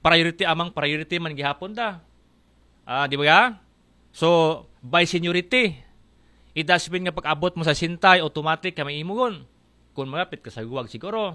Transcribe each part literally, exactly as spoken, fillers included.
priority amang priority man gihapon da. Ah, di ba ya? So, by seniority. It does mean nga pag-abot mo sa sintay, automatic ka may imugon. Kung malapit ka sa guwag siguro.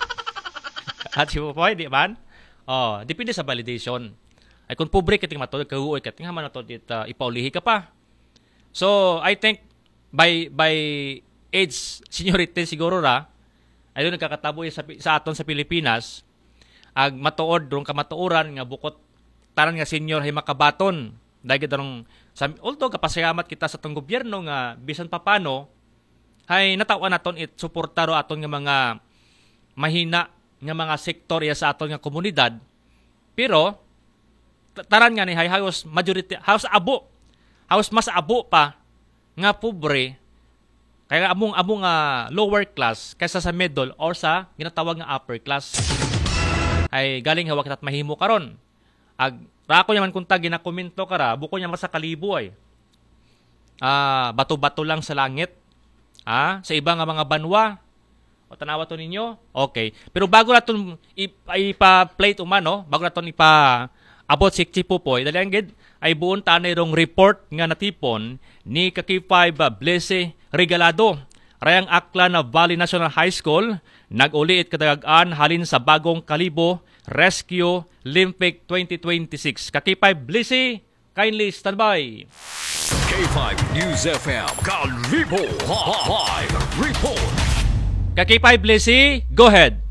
At si Popoy, di ba? Oh, depende sa validation. Ay kung pobre kating matod, kahuoy kating haman natod it uh, ipaulihi ka pa. So, I think by by age seniority siguro ra ay doon nagkakataboy sa, sa aton sa Pilipinas ag matuod dong kamatuoran nga bukot tanan nga senior hay makabaton dahil darong although kapasayamat kita sa tong gobyerno nga bisan pa paano hay natawan naton it suportaro aton nga mga mahina nga mga sektor ya sa aton nga komunidad pero taran nga ni hay halos majority halos abo halos mas abo pa nga pobre kaya among among uh, lower class kaysa sa middle or sa ginatawag nga upper class ay galing hawak at mahimo karon. Ag rako naman kung tag ginakomento kara buko nya masa kalibo ay. Ah, bato-bato lang sa langit. Ah, sa iba nga mga banwa. O tanawa to ninyo? Okay. Pero bago naton ipa-plate umano, bago naton ipa abot si Chipupoy, dali ang gid ay buon tanay rong report nga natipon ni Kakipay Blese Regalado. Rayang akla na Valley National High School, nag-uliit kadagagan halin sa bagong Kalibo Rescue Olympic twenty twenty-six. Kakipay Blese, kindly stand by. K five News F M, Kalibo Live Report. Kakipay Blese, go ahead.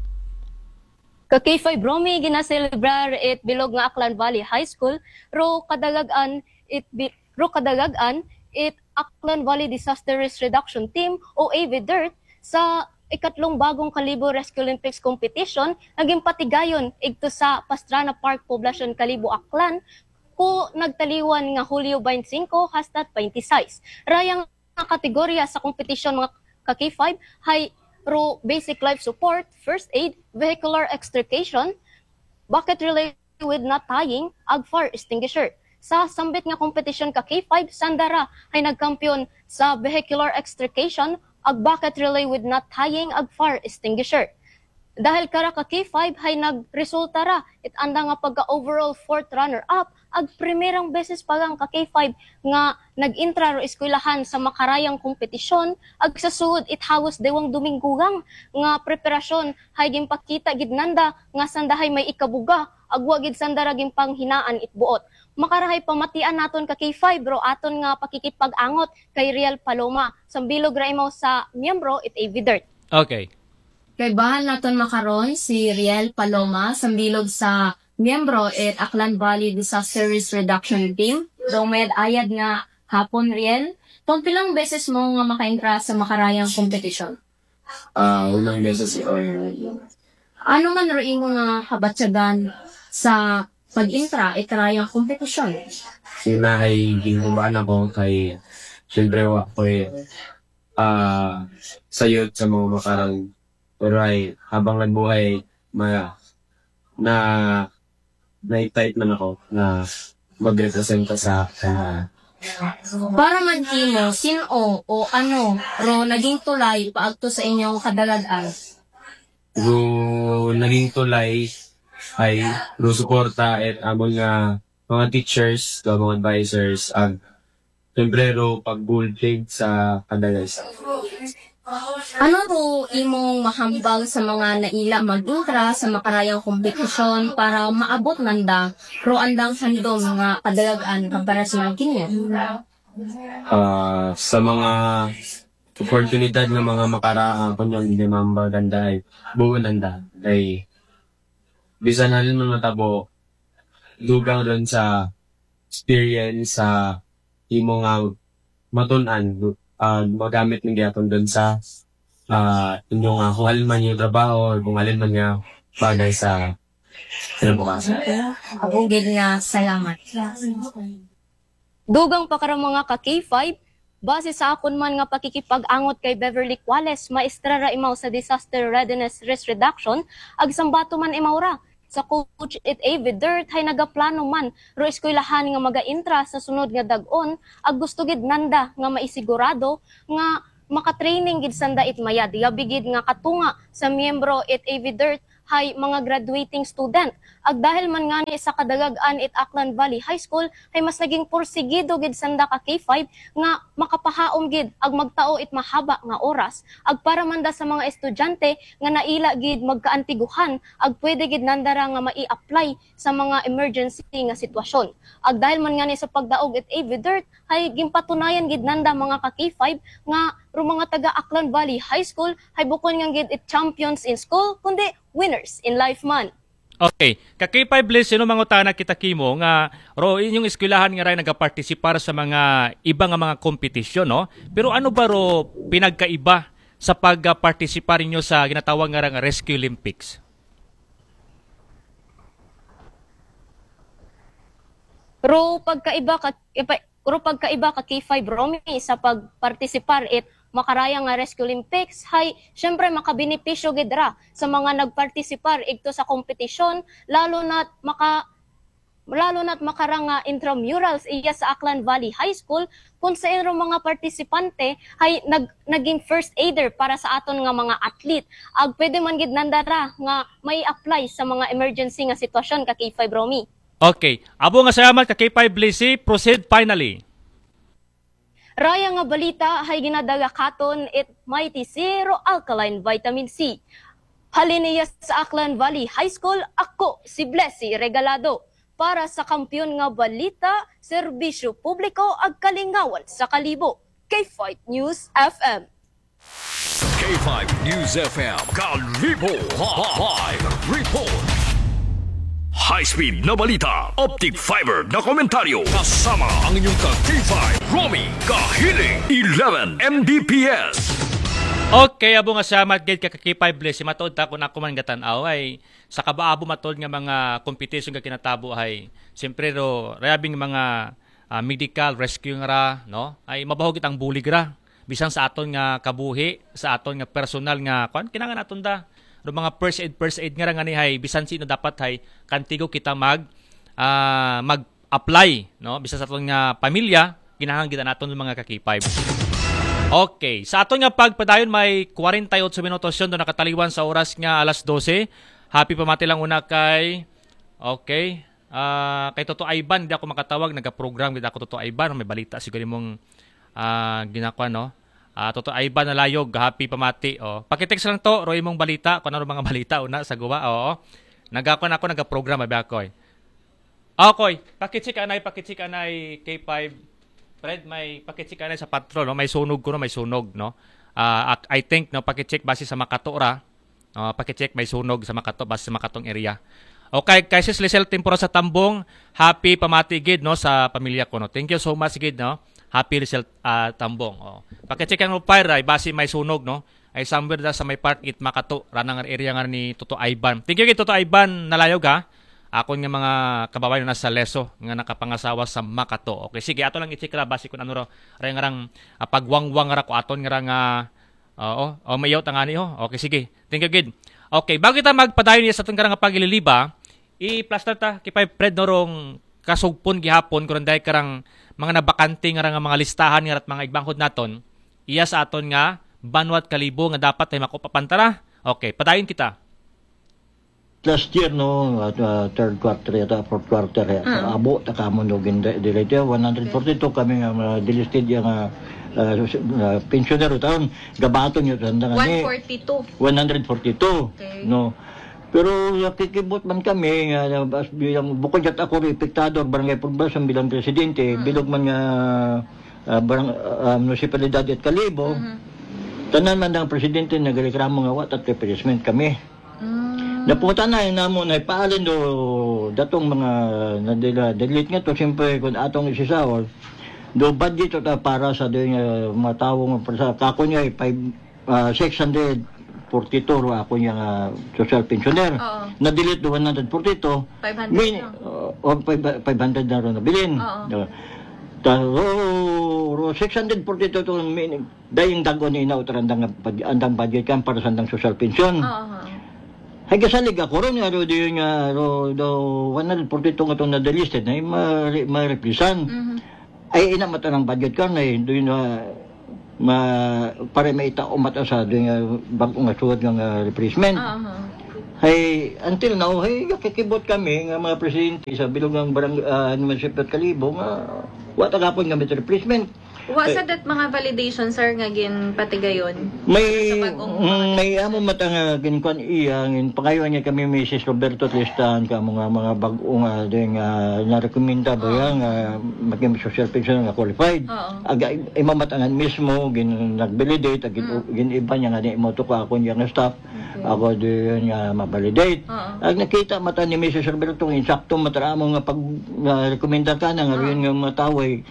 Ka-K five Romy ginaselebrar it bilog nga Aklan Valley High School ro kadagagan it ro kadagagan it Aklan Valley Disaster Risk Reduction Team o A V D I R T sa ikatlong bagong Kalibo Rescue Olympics competition naging patigayon igto sa Pastrana Park Poblacion Kalibo Aklan ko nagtaliwan nga Hulyo twenty-five hasta twenty-six. Rayang nga kategorya sa competition mga ka-K five hay pro basic life support, first aid, vehicular extrication, bucket relay with knot tying, ag fire extinguisher. Sa sambit nga competition ka K five, Sandara ay nagkampiyon sa vehicular extrication, ag bucket relay with knot tying, ag fire extinguisher. Dahil kara ka K five ay nagresulta ra, it anda nga pagka-overall fourth runner-up, ag primerang beses pagang ka K five nga nag-intra ro eskwelahan sa makarayang kompetisyon, ag sa suod it hawas dewang Dominggugang nga preparasyon hay gimpakita gid nanda nga sandahay may ikabuga, ag wa gid sandara gin panghinaan it buot. Makarahay pamatian naton ka K five bro aton nga pakikipag-angot kay Riel Paloma, sambilog ra imaw sa miyembro it A V D I R T. Okay. Kay bahal naton makaron si Riel Paloma sambilog sa miyembro at Aklan Valley Disaster Risk Reduction Team. So may ayad nga hapon Riel. Kung pilang beses mo nga maka-intra sa makarayang kompetisyon? Ah, uh, unang beses ko. Ano man ro imo nga habatyagan sa pag-intra at karayang kompetisyon? Sinahay ginumbaan ako kay siyempre ako eh ah sayot sa mga makarang pero ay habang nagbuhay ma na na-type man ako na magrepresenta sa uh, para man kimo sino o ano ro naging tulay paagto sa inyong kadalagan ro naging tulay ay ro suporta at among nga mga teachers to mga advisors ang tembrero pag-building sa kadalagan. Ano ro imong mahambal sa mga naila mag-intra sa makarayang kompetisyon para maabot nanda ro andang handom nga kadalagan para sa mga kinyo? Uh, sa mga oportunidad ng mga makaraan kunyang hindi mambaganda ay buo nanda ay bisan na rin mga tabo dugang ron sa experience sa imo nga matunan Uh, magamit ng gyapon doon sa uh, inyong uh, kung alin man yung trabaho or kung alin man yung bagay sa kinabukasan. Ako gid nga salamat. Dugang pa karang mga ka K five, base sa akon man nga pakikipag-angot kay Beverly Cuales, maestra ra imaw sa Disaster Readiness Risk Reduction, ag sambato man imaw ra. Sa coach it A V D I R T hay nagaplano man ro eskwelahan nga maga-intra sa sunod nga dag-on ag gusto gid nanda nga maisigurado nga maka-training gid sanda it mayad gabigid nga katunga sa miyembro it A V D I R T hay mga graduating student. Ag dahil man nga ni sa kadagag-an it Aklan Valley High School hay mas naging porsigido gid sanda ka K five nga makapahaom gid ag magtao it mahaba nga oras ag para manda sa mga estudyante nga naila gid magkaantiguhan ag pwede gid nandara nga mai-apply sa mga emergency nga sitwasyon. Ag dahil man nga ni sa pagdaog it A V D I R T hay gimpatunayan gid nanda mga ka K five nga ro mga taga Aklan Valley High School hay bukod nga gid it champions in school kundi winners in life man. Okay, ka K five list sino mga utana kita kimo nga ro inyong eskwelahan nga ray nagapartisipar sa mga iba nga mga kompetisyon, no? Pero ano ba ro pinagkaiba sa pagpartisipar ninyo sa ginatawag nga nga Rescue Olympics? Ro pagkaiba ka ro pagkaiba ka K five Romy sa pagpartisipar it makaraya nga Rescue Olympics hay syempre makabenepisyo gid ra sa mga nagpartisipar igto sa kompetisyon lalo na't maka lalo na't makaranga intramurals iya sa Aklan Valley High School kung sa iro mga partisipante hay nag naging first aider para sa aton nga mga athlete ag pwede man gid nandara nga may apply sa mga emergency nga sitwasyon ka K five Romy. Okay, abo nga salamat ka K five Lisi, proceed finally. Raya nga balita hay ginadaga katon it Mighty Zero Alkaline Vitamin C. Haliniya sa Aklan Valley High School, ako si Blessy Regalado para sa kampiyon nga balita, serbisyo publiko ag kalingawan sa Kalibo. K five News F M. K five News F M Kalibo Live Report. High-speed na balita, optic fiber na komentaryo, kasama ang inyong ka-K five, Romy Kahiling, eleven M B P S. Okay, abo nga salamat gid ka K five Bless. Matod ta kun ako man gatan-aw ay sa kabaabo matod nga mga competition nga kinatabo ay siyempre ro rabing mga uh, medical rescue nga ra, no? Ay mabahog itang bulig ra bisan sa aton nga kabuhi, sa aton nga personal nga kuan kinahanglan aton da do mga first aid first aid nga ra nga ni hay bisan sino dapat hay kantigo kita mag uh, mag-apply, no? Bisan sa aton nga pamilya kinahanglan kita naton mga ka K five. Okay, sa aton nga pagpadayon may forty-eight minutos yon do nakataliwan sa oras nga alas dose. Happy pamati lang una kay okay, uh, kay Toto Ivan, di ako makatawag, nagaprogram gid ako Toto Ivan, may balita siguro mong uh, ginakwa, no? Uh, Toto Ivan nalayog, happy pamati. Oh. Pakitext lang to, roy mong balita, kung ano mga balita una sa guwa. Oo. Nagakon ako nagaprogram abi ako. Eh. Okay, pakitsik anay, pakitsik anay K five. Fred, may pakitsik anay sa patrol, no? May sunog ko, no? May sunog, no? Uh, I think no pakitsik base sa Makato ra. Uh, pakitsik may sunog sa Makato base sa Makatong area. Okay, kay Sis Lisel Tempora sa Tambong, happy pamati gid no sa pamilya ko, no. Thank you so much gid, no. Happy Lisel uh, Tambong. Oh. Pakitsik ang fire ay base may sunog, no. Ay somewhere da sa may part it Makato ranang area nga ni Toto Ivan. Thank you gid Toto Ivan nalayog ha. Ako nga mga kababayan na sa Leso nga nakapangasawa sa Makato. Okay, sige ato lang i-check ra base kun ano ra nga rang uh, pagwangwang ra ko aton nga nga oo, uh, oh, mayaw tangani ho. Okay, sige. Thank you gid. Okay, bago kita magpadayon sa atong karang pagililiba, i-plaster ta kay Five Fred norong kasugpon gihapon kuno dai karang mga nabakante nga nga mga listahan nga at mga igbangkod naton. Iya sa aton nga Banwat Kalibo nga dapat ay makopapantara. Okay, padayon kita. Last year no uh, uh, third quarter yata fourth quarter ya uh. abo ta kamo no ginde dilete one forty-two kami nga uh, delisted yang uh, uh, pensioner taon gabaton yo tanda ni one forty-two one forty-two okay. No pero nakikibot man kami nga uh, yung bukod kat ako repektado barangay Purbasan bilang presidente uh-huh. Bilog man nga uh, barang uh, munisipalidad at Kalibo uh-huh. Tanan man ang presidente nagreklamo nga wat at replacement kami. Mm. Napunta na yun namon ay paalin do datong mga nadila-delete nga to siyempre kung atong isisawal do budget to para sa do uh, mga tawong sa kako niya ay six forty-two ro ako niya uh, social pensioner. Uh-oh. Na-delete do one forty-two. five hundred min, uh, o five hundred na ro nabilin. Oo. Ro six forty-two to min dayong dagon ni inautran andang budget kan para sa andang social pension. Oo. Hay kasalig ako ron nga ro di nga ro do one forty-two nga tong na-delisted na ma-represent. Mm-hmm. Ay ina mata ng budget kan ay do na ma para maita umata sa do nga bag nga suwad nga replacement. Uh-huh. Hay, until now, hay, kakikibot kami nga mga presidente sa bilog ng barang, uh, municipal Kalibo nga wata gapon kami sa replacement. Wa sa dat mga validation sir nga gin patigayon. May Sa bagong- mm, may amo mata nga ginkuan iya ngin pangayon niya kami Missus Roberto Tristan ka mga mga bag-o nga ding uh, na-recommenda ba yan nga maging social pension nga qualified. Oo. Aga imamatangan mismo gin nag-validate gin, gin iba niya nga di mo to ka ako niya nga staff. Ako din nga ma-validate. Oo. Ag nakita mata ni Missus Roberto insakto mataramo nga pag nga rekomenda ka na nga yun nga mga taway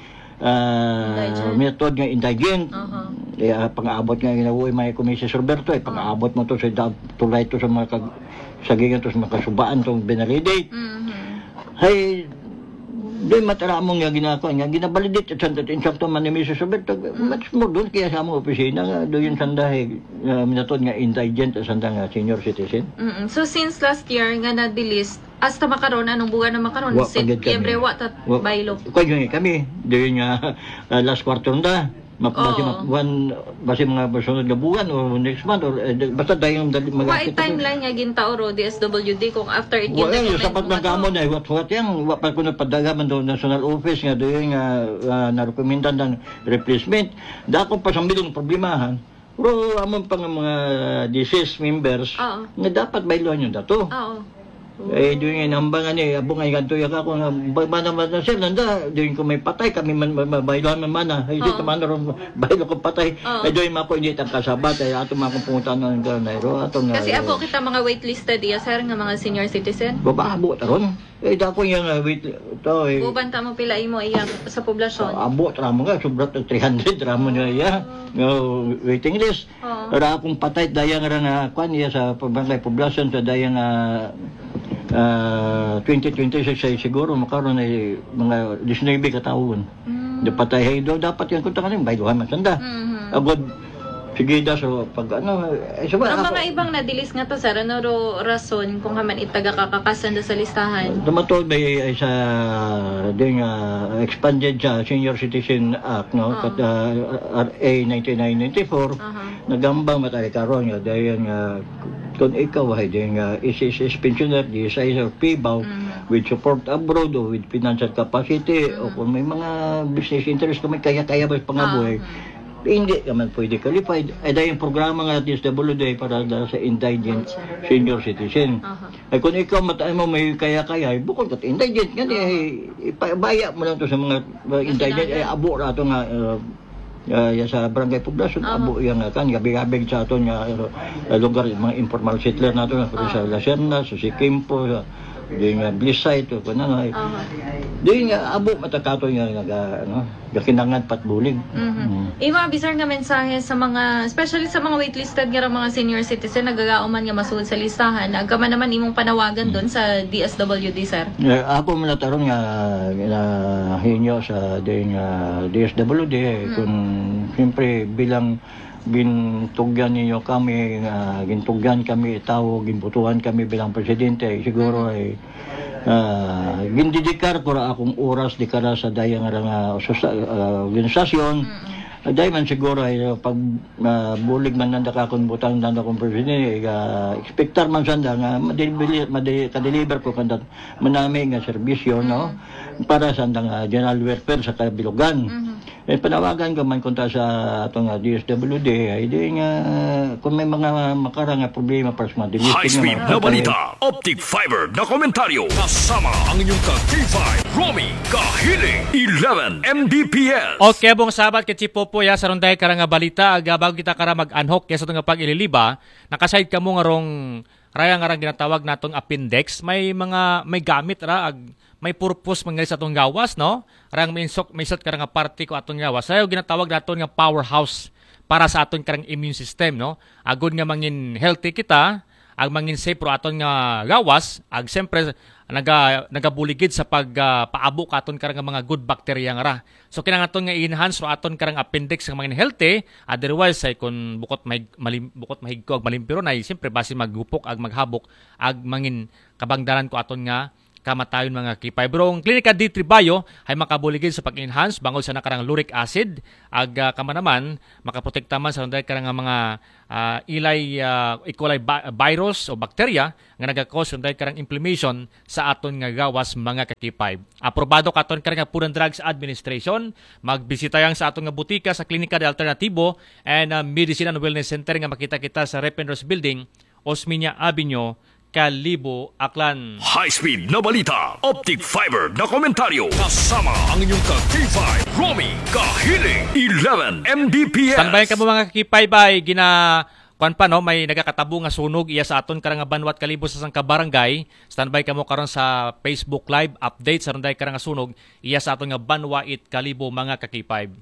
uh, Indigent. method nga indigent. Aha. Kaya pang-abot nga ginawa yung mga komisis Roberto, eh, pang-abot mo to sa da- tulay to sa mga kag sagingan to sa mga kasubaan to binalidate. Mhm. Hay, di matara mo nga ginako nga ginabalidate at sanda insakto man ni Missus Roberto. Much more doon kaya sa among opisina nga doon yung sandahe uh, minatod nga indigent at sanda nga senior citizen. Mm-mm. So since last year nga na-delist hasta makaron anong buwan na makaron Wa pagid kami. September wa ta Wa- baylo. Kaya yun kami, doon nga uh, last quarter na. Map, basi, Oo. map, one, basi mga sunod na buwan o next month or eh, basta tayong dali Wa mag- timeline nga gintaoro D S W D kung after it Wala yung gin-document sapat mo ng nga to. kamon ay what what yang wa pa ko na padagaman do national office nga doon nga uh, na-recomendan ng replacement. Dako pa sa milong problemahan. Pero amon pa nga mga disease members Oo. nga dapat baylohan yung dato. Oo. Eh, doon nga nambangan eh, abong ay ganito yung ako nga, ba- mana man na sir, nanda, doon ko may patay, kami man, man, man baylohan man mana, ay dito man ron, baylo ko patay, Oo. ay doon mako hindi tang kasabat, ay ato mga kung pumunta ng Granero, ato nga, Kasi abo kita mga waitlisted iya sir nga mga senior citizen. babaabo taron, eh dako yung, uh, wait, ito eh, Buban ta mo pila imo iya sa poblasyon. abo, tramo nga, sobrat three hundred, tramo nga iya, nga waiting list, Oo. para akong patay, daya nga nga, kwan iya sa pabangkay poblasyon, sa daya nga, uh, twenty twenty-six ay siguro makaroon ay mga nineteen katawon. Mm. Di patay hay do dapat yan kunta kanin bayluhan man sanda. Mhm. Agod sige da so pag ano eh so Ang ako mga ibang nadilis nga to sir ano ro rason kung haman itaga kakakasan do sa listahan. tumatod may ay sa ding uh, expanded sa Senior Citizen Act no Oo. kat uh, R A nineteen ninety-four Aha. nagambang matay karon nga dayon nga kung ikaw ay ding uh, is is pensioner di sa or P B A W Mhm. with support abroad o with financial capacity o kung may mga business interest kung may kaya-kaya ba sa pangabuhay hindi ka man pwede qualified ay dahil yung programa nga D S W D para da sa indigent senior citizen Aha. ay kung ikaw matay mo may kaya-kaya ay bukod ka indigent nga di ay ipabaya mo lang to sa mga mga indigent ay abo ra to nga uh, uh, ya sa barangay poblasyon Aha. abo yang kan gabi-gabi sa aton nga uh, lugar mga informal settler nato na sa Lacerna sa Sikimpo sa di nga Blisay to kuno nga Aha. di nga abo matakato nga naga ano gakinangan patbulig. Mhm. Ima bisar nga mensahe sa mga especially sa mga waitlisted nga ra mga senior citizen nagagauman nga masuod sa listahan agka man naman imong panawagan doon sa D S W D sir. Eh, ako man nataron nga na hinyo sa din nga D S W D eh, kung siyempre bilang gintugyan ninyo kami nga gintugyan kami tao ginbutuhan kami bilang presidente eh, siguro ay uh, gindidikar ko ra akong oras di kara sa dayang nga nga sosa- uh, organisasyon. Uh, dahil man siguro ay uh, pag uh, bulig man nanda ka kung butang nanda kong presidente uh, expectar man sanda nga madeliver madeli, kadeliver ko kandat manami nga serbisyo no para sa nga general welfare sa kabilugan. Eh panawagan ka man kunta sa atong uh, D S W D ay di nga kung may mga makara nga problema para sa mga delisting High-speed na balita, optic fiber na komentaryo, kasama ang inyong ka-K five, Romy Kahiling, eleven M D P S. Okay, bong sabat kay Chipo po ya sa ronday karang nga balita aga bago kita kara mag-unhook kaya sa itong pag ililiba nakaside ka mo nga rong raya nga rang ginatawag natong appendix may mga may gamit ra ag may purpose mga sa atong gawas no rang may insok may sat karang nga parte ko atong gawas sayo ginatawag naton nga powerhouse para sa aton karang immune system no agud nga mangin healthy kita ag mangin safe pro aton nga gawas ag siyempre naga nagabuligid sa pag uh, paabo katon karang nga mga good bacteria nga ra. So kinahanglan aton nga i-enhance ro aton karang appendix nga mga healthy otherwise ay kun bukot mahig malim, bukot mahigko ag malimpiro na siyempre basi maghupok ag maghabok ag mangin kabangdaran ko aton nga kamatayon mga kipay. Pero ang klinika D three Bio ay makabuligid sa pag-enhance bangod sa nakarang uric acid ag uh, kama naman makaprotekta man sa unday karang mga uh, ilay uh, E. coli ba- virus o bakterya nga nagakos unday karang inflammation sa aton nga gawas mga kakipay. Aprobado katon karang Food and Drugs Administration. Magbisita yang sa aton nga butika sa Klinika de Alternativo and uh, Medicine and Wellness Center nga makita kita sa Repenros Building, Osmeña Avenue, Kalibo, Aklan. High-speed na balita, optic fiber na komentaryo, kasama ang inyong ka-K five, Romy Kahiling, eleven M B P S. Standby ka mo mga kakipay bay, gina... Kuan pa no, may nagakatabo nga sunog iya sa aton karang nga Banwat Kalibo sa Sangka Barangay. Standby ka mo karon sa Facebook Live update sa runday karang nga sunog iya sa aton nga Banwait Kalibo mga kakipay.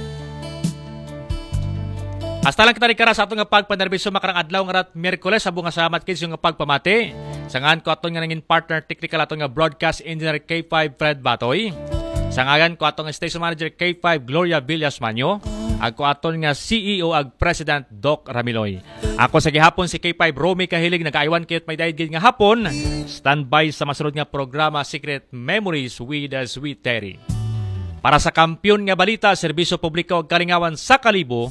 Hasta lang kita rikara sa aton nga pagpanerbiso makarang adlaw nga rat Miyerkules sa bunga salamat kids yung nga pagpamati. Sangan ko aton nga nangin partner technical aton nga broadcast engineer K five Fred Batoy. Sangagan ko aton nga station manager K five Gloria Villas Manyo. Ako aton nga C E O ag President Doc Ramiloy. Ako sa gihapon si K five Romy Kahilig nagaiwan kayot may daigid nga hapon. Standby sa masunod nga programa Secret Memories with the Sweet Terry. Para sa kampiyon nga balita, serbisyo publiko ug kalingawan sa Kalibo,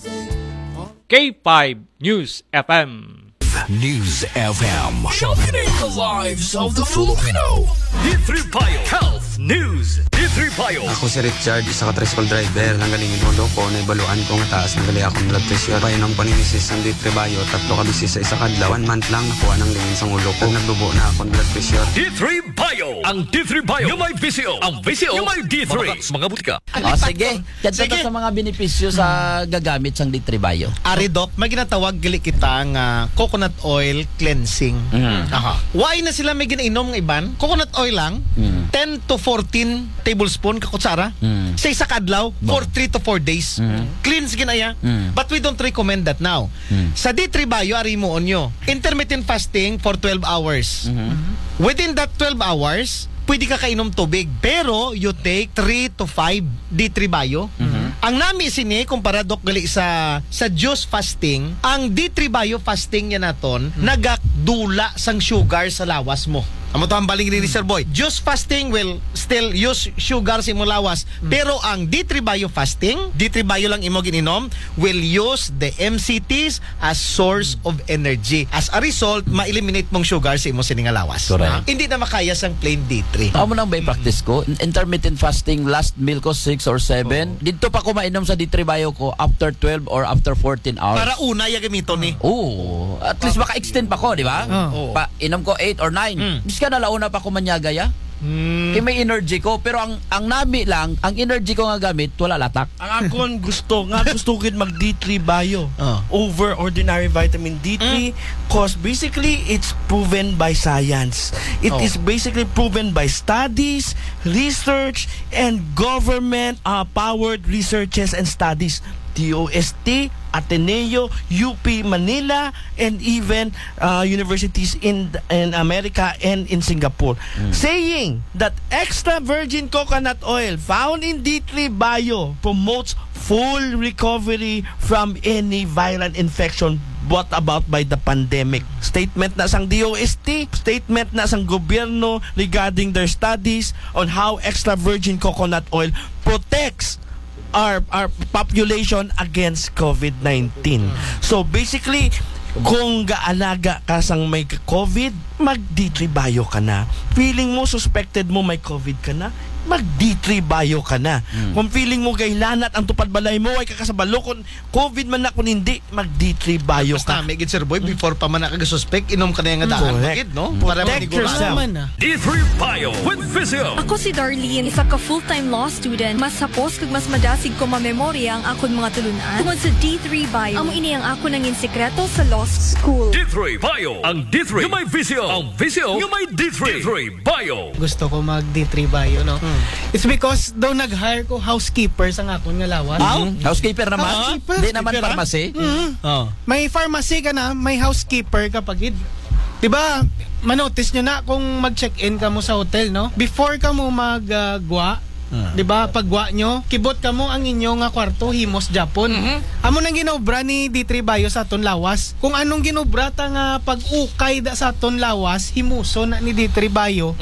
K five News F M. News F M. Sharpening the lives of the Filipino. D three Bio Health News. D three Bio. Ako si Richard, isa ka tricycle driver. Nanggalingin mo ko, naibaluan ko nga taas ng gali akong blood pressure. Bayan ng paninisis ng D three Bio, tatlo ka bisis sa isa kadlaw. One month lang nakuha ng lingin sa ulo ko. Nagdubo na akong blood pressure. D three Bio. Ang D three Bio. Yung may V C O. Ang V C O. Yung may D three. Mga butika. Oh, sige. Kanta to sa mga benepisyo sa gagamit sang D three Bio. Ari Doc, may ginatawag gali kita nga coconut oil cleansing. Mm. Aha. Why na sila may ginainom ng iban? Coconut oil lang, Mm. ten to fourteen tablespoon kakutsara. Mm. Sa isa kadlaw for three to four days. Mm. Cleanse ginaya. Mm. But we don't recommend that now. Mm. Sa D three Bio, ari mo onyo. Intermittent fasting for twelve hours. Mm-hmm. Within that twelve hours, pwede ka kainom tubig. Pero you take three to five D three Bio. Mm-hmm. Ang nami sini kumpara dok gali sa sa juice fasting, ang D three Bio fasting niya naton hmm. nagakdula sang sugar sa lawas mo. Amo to ang baling ni Sir Boy. Juice fasting will still use sugar sa imong lawas, hmm. pero ang D three Bio fasting, D three Bio lang imo ginom, will use the M C Ts as source of energy. As a result, ma-eliminate mong sugar sa imong sininga lawas. Correct. Hindi na makaya sang plain D three. Amo nang bay practice ko. Intermittent fasting, last meal ko six or seven. Oh. Dito pa ko mainom sa D three Bio ko after twelve or after fourteen hours. Para una ya gamito ni. Oh, at least maka-extend pa ko, di ba? Oh. Pa inom ko eight or nine. Mm. Bis ka na launa pa ko manyagaya. Mm. Eh, may energy ko, pero ang ang nami lang, ang energy ko nga gamit, wala latak. Ang akon gusto nga gusto ko mag D three Bio Oh. over ordinary vitamin D three cause basically it's proven by science. It Oh. is basically proven by studies, research, and government uh, powered researches and studies. D O S T, Ateneo, U P Manila, and even uh, universities in in America and in Singapore, Mm. saying that extra virgin coconut oil found in D three Bio promotes full recovery from any viral infection brought about by the pandemic. Statement na sang D O S T, statement na sang gobyerno regarding their studies on how extra virgin coconut oil protects our our population against COVID nineteen. So basically, kung gaalaga ka sang may COVID, mag D three Bio ka na. Feeling mo suspected mo may COVID ka na, mag D three Bio ka na. Mm. Kung feeling mo gailanat ang tupad balay mo ay kakasabalo kung COVID man na kung hindi, mag D three Bio Basta ka. may gid Sir Boy before pa man nakagasuspect inom ka na nga daan Correct. gid no Mm. para Protect manigurado yourself. man na. D three Bio with Vizio. Ako si Darlene, isa ka full-time law student. Mas hapos kag mas madasig ko mamemorya ang akon mga tulunan tungod sa D three Bio. Amo ini ang ako nangin sekreto sa law school. D three Bio. Ang D three yung may Vizio. Ang Vizio yung may D three. D three Bio. Gusto ko mag D three Bio, no? Hmm. It's because daw nag-hire ko housekeeper sa akon nga lawas. Mm. Housekeeper naman? Housekeeper. Di naman Housekeeper, pharmacy? Mm. Oh. May pharmacy ka na, may housekeeper ka pagid. Diba, manotice nyo na kung mag-check-in ka mo sa hotel, no? Before ka mo mag-gwa, Ah. diba, pagwa nyo, kibot ka mo ang inyo nga kwarto, himos Japon. Mm-hmm. Amo nang ginobra ni D three Bio sa aton lawas. Kung anong ginobra ta nga pag-ukay da sa aton lawas, himuso na ni D three Bio. Mm-hmm.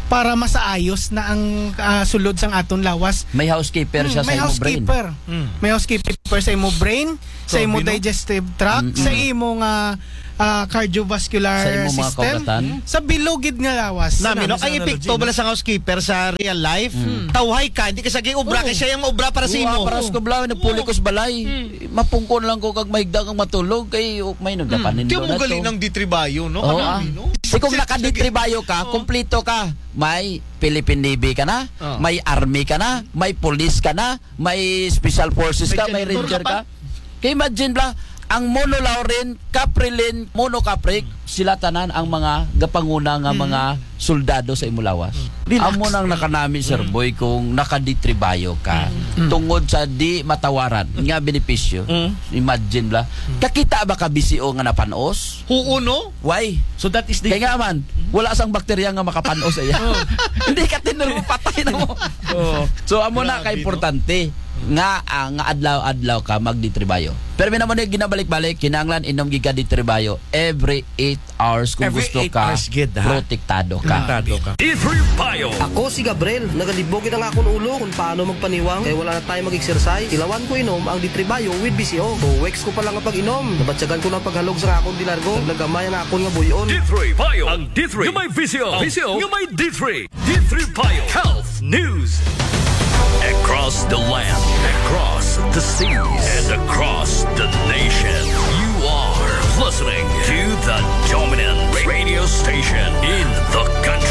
para masaayos na ang ah, sulod sang aton lawas. May housekeeper siya Hmm, may sa imo brain. housekeeper. May housekeeper sa imo brain, sa imo Grabe, no? digestive tract, sa imo nga ah, cardiovascular Sa imo mga system, kaugatan. sa bilogid nga lawas. Nami, no? Sa Ang analogy, epekto no? bala sa housekeeper sa real life, tawhay ka, hindi ka sa giubra, kaya siya yung maubra para sa imo. Uwa, paras ko blaw, napuli ko sa balay. Mapungkon lang ko kag mahigda kang matulog kay oh, may nagdapanin Hindi do mo na galing to. ng ditribayo, no? Oo, Ano, ah. no? Eh, kung nakaditribayo ka, kumpleto ka. May Philippine Navy ka na, Oh. may Army ka na, may Police ka na, may Special Forces ka, may May janitor Ranger ka ka. Kaya imagine ba, ang monolaurin, caprilin, monocapric, sila tanan ang mga gapanguna nga mga soldado sa imulawas. Amo nang nakanami, Sir Boy, kung nakaditribayo ka tungod sa di matawaran nga benepisyo. Imagine la. Kakita ba ka B C O nga napanos? Huo, no? Why? So that is the Kaya nga man, wala sang bakterya nga makapanos iya. Hindi ka tinuro, patay na mo. So amo na ka importante nga ah, nga adlaw-adlaw ka magditribayo. Pero may naman yung ginabalik-balik, kinanglan inom giga ditribayo every eight hours kung Every gusto eight ka hours, gid, ha? protektado ka. Tado ka. D three Bio. Ako si Gabriel, nagalibogin ang akong ulo kung paano magpaniwang kaya wala na tayo mag-exercise. Ilawan ko inom ang D three Bio with B C O. Two weeks ko pa lang ang pag-inom. Nabatsagan ko ng paghalog sa akong dilargo. Naglagamay ang akong nga buyon. D three Bio. Ang D three. Yung may V C O. V C O. Yung may D three. D three Bio. Health News. Across the land. Across the seas. And across